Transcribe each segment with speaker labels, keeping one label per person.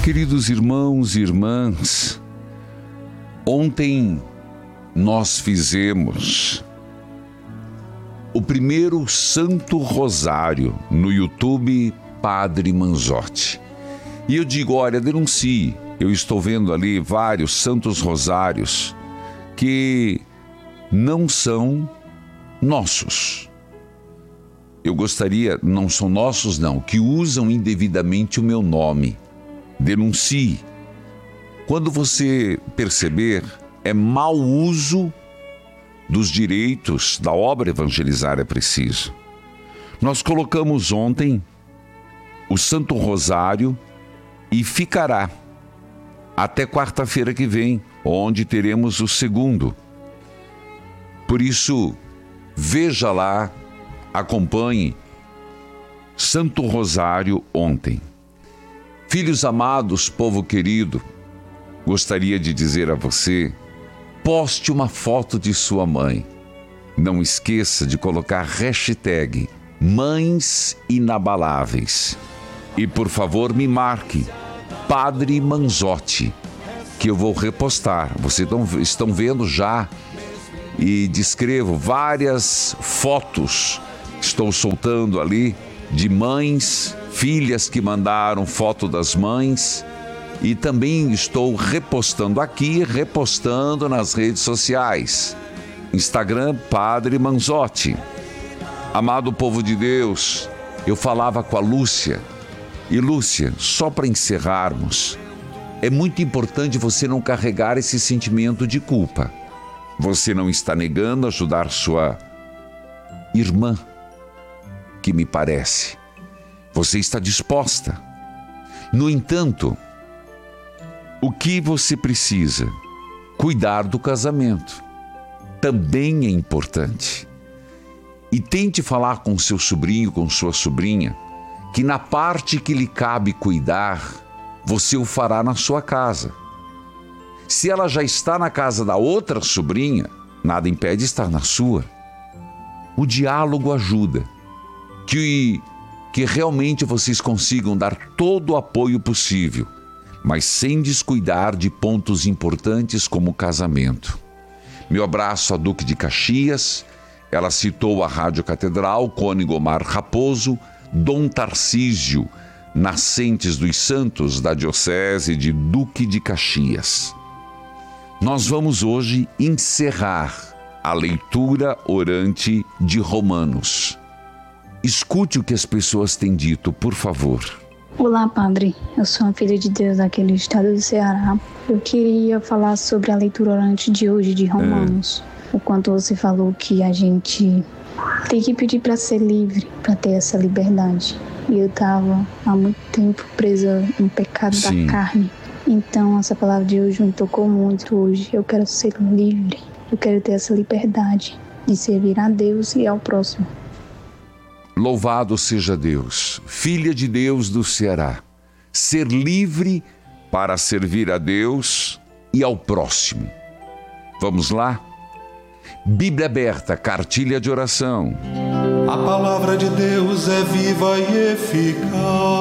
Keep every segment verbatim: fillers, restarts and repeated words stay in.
Speaker 1: Queridos irmãos e irmãs, ontem nós fizemos o primeiro Santo Rosário no YouTube Padre Manzotti. E eu digo, olha, denuncie. Eu estou vendo ali vários Santos Rosários que não são nossos. Eu gostaria, não são nossos não, que usam indevidamente o meu nome. Denuncie. Quando você perceber, é mau uso dos direitos da obra Evangelizar é Preciso. Nós colocamos ontem o Santo Rosário e ficará até quarta-feira que vem, onde teremos o segundo. Por isso, veja lá, acompanhe Santo Rosário ontem. Filhos amados, povo querido, gostaria de dizer a você, poste uma foto de sua mãe. Não esqueça de colocar hashtag Mães Inabaláveis. E por favor me marque, Padre Manzotti, que eu vou repostar. Vocês estão vendo já e descrevo várias fotos que estou soltando ali de mães, filhas que mandaram foto das mães, e também estou repostando aqui, repostando nas redes sociais. Instagram, Padre Manzotti. Amado povo de Deus, eu falava com a Lúcia, e Lúcia, só para encerrarmos, é muito importante você não carregar esse sentimento de culpa. Você não está negando ajudar sua irmã, que me parece. Você está disposta. No entanto, o que você precisa? Cuidar do casamento. Também é importante. E tente falar com seu sobrinho, com sua sobrinha, que na parte que lhe cabe cuidar, você o fará na sua casa. Se ela já está na casa da outra sobrinha, nada impede estar na sua. O diálogo ajuda. Que, que realmente vocês consigam dar todo o apoio possível, mas sem descuidar de pontos importantes como o casamento. Meu abraço a Duque de Caxias. Ela citou a Rádio Catedral, Cônego Omar Raposo, Dom Tarcísio, Nascentes dos Santos, da Diocese de Duque de Caxias. Nós vamos hoje encerrar a leitura orante de Romanos. Escute o que as pessoas têm dito, por favor.
Speaker 2: Olá, Padre. Eu sou uma filha de Deus aqui do estado do Ceará. Eu queria falar sobre a leitura orante de hoje de Romanos. É. O quanto você falou que a gente tem que pedir para ser livre, para ter essa liberdade. E eu estava há muito tempo presa no pecado Sim. da carne. Então, essa palavra de hoje me tocou muito hoje. Eu quero ser livre. Eu quero ter essa liberdade de servir a Deus e ao próximo.
Speaker 1: Louvado seja Deus, filha de Deus do Ceará. Ser livre para servir a Deus e ao próximo. Vamos lá? Bíblia aberta, cartilha de oração.
Speaker 3: A palavra de Deus é viva e eficaz.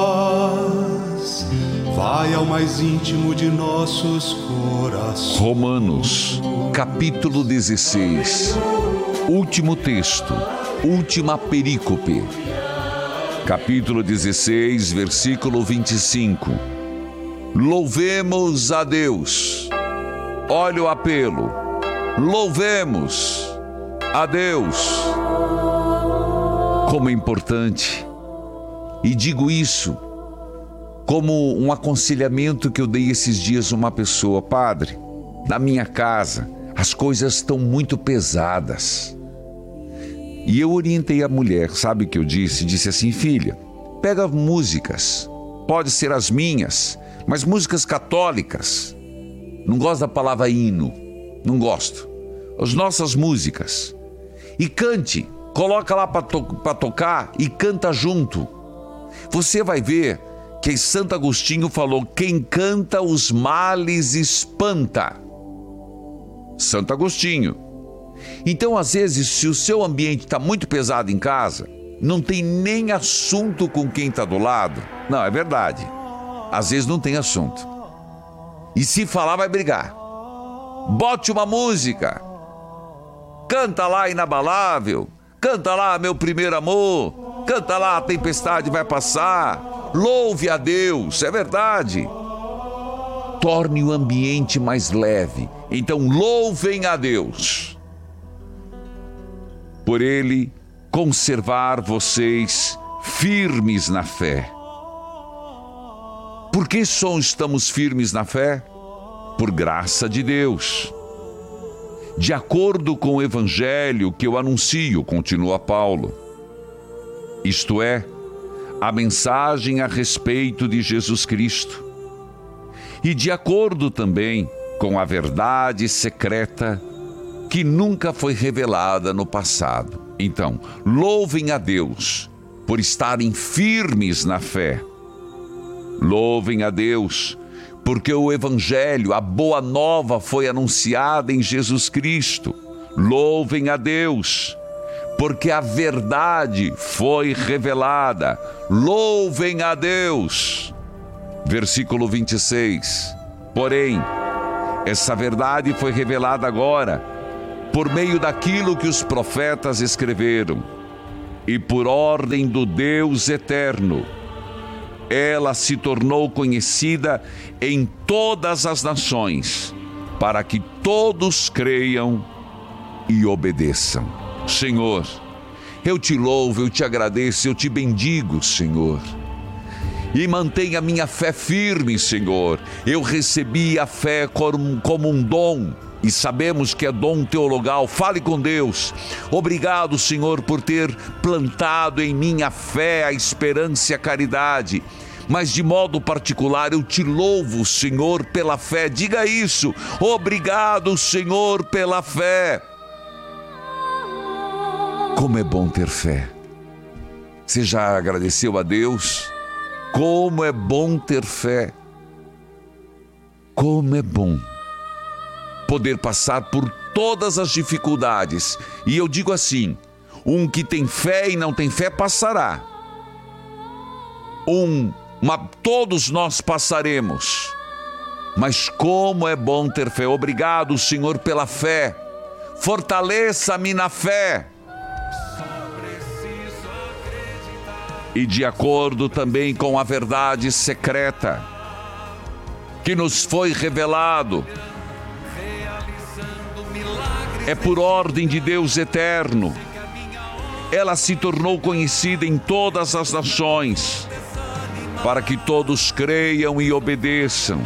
Speaker 3: Vai ao mais íntimo de nossos corações.
Speaker 1: Romanos, capítulo dezesseis. Último texto, última perícope. Capítulo dezesseis, versículo vinte e cinco. Louvemos a Deus. Olha o apelo. Louvemos a Deus. Como é importante. E digo isso como um aconselhamento que eu dei esses dias a uma pessoa. Padre, na minha casa as coisas estão muito pesadas. E eu orientei a mulher, sabe o que eu disse? Disse assim, filha, pega músicas, pode ser as minhas, mas músicas católicas. Não gosto da palavra hino, não gosto. As nossas músicas. E cante, coloca lá para to- para tocar e canta junto. Você vai ver que Santo Agostinho falou, quem canta os males espanta. Santo Agostinho. Então, às vezes, se o seu ambiente está muito pesado em casa, não tem nem assunto com quem está do lado. Não, é verdade. Às vezes não tem assunto. E se falar, vai brigar. Bote uma música. Canta lá Inabalável. Canta lá Meu Primeiro Amor. Canta lá A Tempestade Vai Passar. Louve a Deus, é verdade. Torne o ambiente mais leve. Então louvem a Deus por Ele conservar vocês firmes na fé. Por que só estamos firmes na fé? Por graça de Deus. De acordo com o evangelho que eu anuncio, continua Paulo. Isto é, a mensagem a respeito de Jesus Cristo. E de acordo também com a verdade secreta que nunca foi revelada no passado. Então, louvem a Deus por estarem firmes na fé. Louvem a Deus porque o Evangelho, a boa nova, foi anunciada em Jesus Cristo. Louvem a Deus porque a verdade foi revelada. Louvem a Deus. Versículo vinte e seis. Porém, essa verdade foi revelada agora, por meio daquilo que os profetas escreveram, e por ordem do Deus eterno. Ela se tornou conhecida em todas as nações, para que todos creiam e obedeçam. Senhor, eu te louvo, eu te agradeço, eu te bendigo, Senhor. E mantenha a minha fé firme, Senhor. Eu recebi a fé como um dom, e sabemos que é dom teologal. Fale com Deus. Obrigado, Senhor, por ter plantado em mim a fé, a esperança e a caridade. Mas de modo particular eu te louvo, Senhor, pela fé. Diga isso. Obrigado, Senhor, pela fé. Como é bom ter fé. Você já agradeceu a Deus? Como é bom ter fé. Como é bom poder passar por todas as dificuldades. E eu digo assim, um que tem fé e não tem fé passará. Um, uma, todos nós passaremos. Mas como é bom ter fé. Obrigado, Senhor, pela fé. Fortaleça-me na fé. E de acordo também com a verdade secreta que nos foi revelado, é por ordem de Deus eterno. Ela se tornou conhecida em todas as nações, para que todos creiam e obedeçam.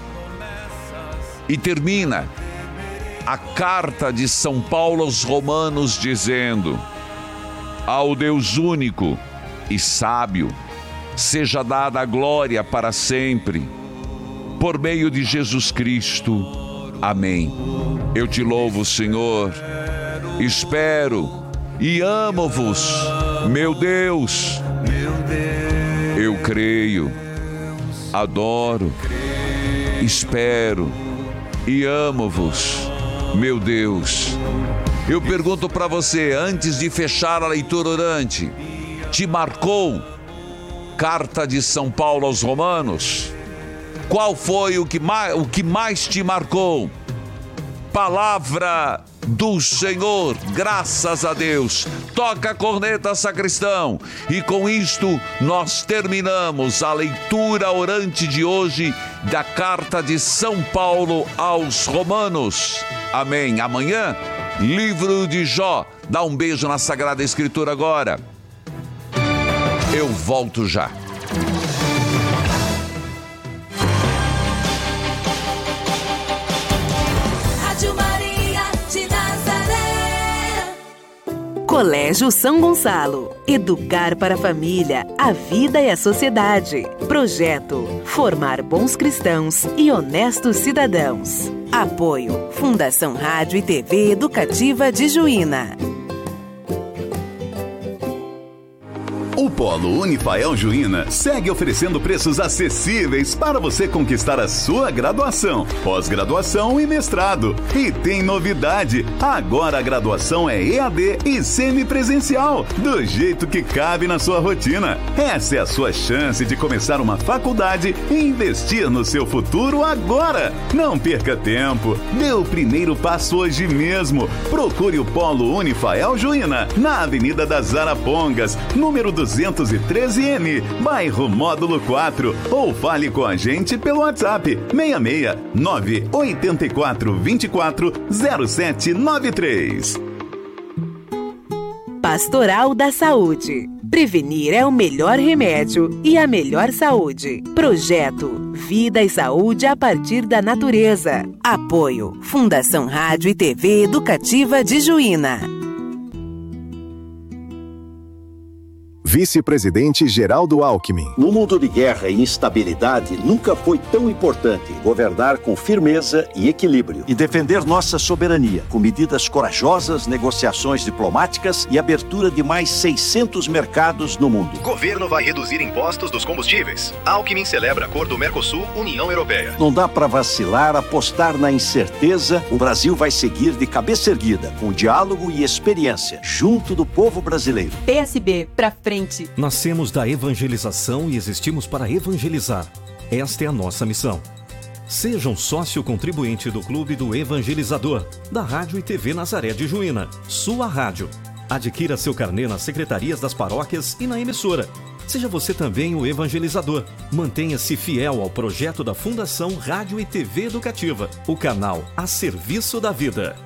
Speaker 1: E termina a carta de São Paulo aos Romanos dizendo: ao Deus único e sábio seja dada a glória para sempre, por meio de Jesus Cristo. Amém. Eu te louvo, Senhor, espero e amo-vos, meu Deus. Eu creio, adoro, espero e amo-vos, meu Deus. Eu pergunto para você, antes de fechar a leitura orante, te marcou carta de São Paulo aos Romanos? Qual foi o que mais, o que mais te marcou? Palavra do Senhor, graças a Deus. Toca a corneta, sacristão. E com isto nós terminamos a leitura orante de hoje da carta de São Paulo aos Romanos. Amém. Amanhã, livro de Jó. Dá um beijo na Sagrada Escritura agora. Eu volto já.
Speaker 4: Colégio São Gonçalo. Educar para a família, a vida e a sociedade. Projeto: formar bons cristãos e honestos cidadãos. Apoio: Fundação Rádio e T V Educativa de Juína.
Speaker 1: O
Speaker 5: Polo Unifael Juína segue oferecendo preços acessíveis para você conquistar a sua graduação, pós-graduação e mestrado. E tem novidade, agora a graduação é E A D e semipresencial, do jeito que cabe na sua rotina. Essa é a sua chance de começar uma faculdade e investir no seu futuro agora. Não perca tempo, dê o primeiro passo hoje mesmo. Procure o Polo Unifael Juína, na Avenida das Arapongas, número duzentos e treze N, bairro Módulo quatro, ou fale com a gente pelo WhatsApp seis seis nove oito quatro dois quatro zero sete nove três.
Speaker 4: Pastoral da Saúde. Prevenir é o melhor remédio e a melhor saúde. Projeto Vida e Saúde a partir da natureza. Apoio Fundação Rádio e T V Educativa de Juína.
Speaker 6: Vice-presidente Geraldo Alckmin.
Speaker 7: No mundo de guerra e instabilidade, nunca foi tão importante governar com firmeza e equilíbrio e defender nossa soberania com medidas corajosas, negociações diplomáticas e abertura de mais seiscentos mercados no mundo.
Speaker 8: Governo vai reduzir impostos dos combustíveis. Alckmin celebra acordo Mercosul-União Europeia.
Speaker 7: Não dá para vacilar, apostar na incerteza. O Brasil vai seguir de cabeça erguida, com diálogo e experiência, junto do povo brasileiro.
Speaker 9: P S B, pra frente.
Speaker 10: Nascemos da evangelização e existimos para evangelizar. Esta é a nossa missão. Seja um sócio contribuinte do Clube do Evangelizador, da Rádio e T V Nazaré de Juína, sua rádio. Adquira seu carnê nas secretarias das paróquias e na emissora. Seja você também o evangelizador. Mantenha-se fiel ao projeto da Fundação Rádio e T V Educativa, o canal a serviço da vida.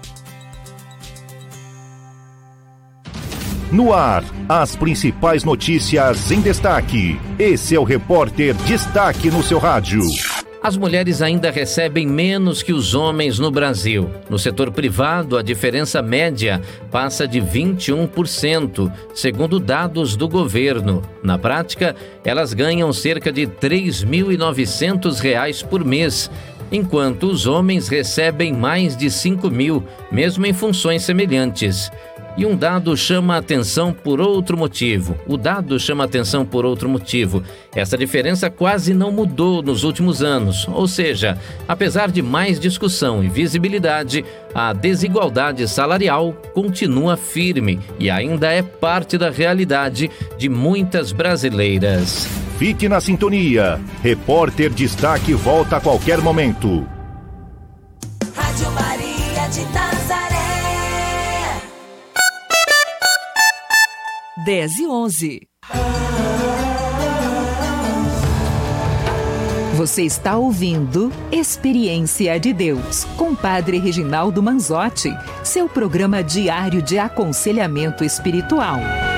Speaker 11: No ar, as principais notícias em destaque. Esse é o Repórter Destaque no seu rádio.
Speaker 12: As mulheres ainda recebem menos que os homens no Brasil. No setor privado, a diferença média passa de vinte e um por cento, segundo dados do governo. Na prática, elas ganham cerca de três mil e novecentos reais por mês, enquanto os homens recebem mais de cinco mil, mesmo em funções semelhantes. E um dado chama a atenção por outro motivo. O dado chama a atenção por outro motivo. Essa diferença quase não mudou nos últimos anos. Ou seja, apesar de mais discussão e visibilidade, a desigualdade salarial continua firme e ainda é parte da realidade de muitas brasileiras.
Speaker 11: Fique na sintonia. Repórter Destaque volta a qualquer momento.
Speaker 13: Rádio Maria de Nazaré.
Speaker 14: dez e onze. Você está ouvindo Experiência de Deus, com Padre Reginaldo Manzotti, seu programa diário de aconselhamento espiritual.